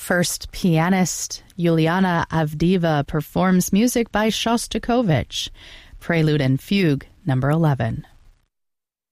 First pianist Yuliana Avdiva performs music by Shostakovich, Prelude and Fugue, number 11.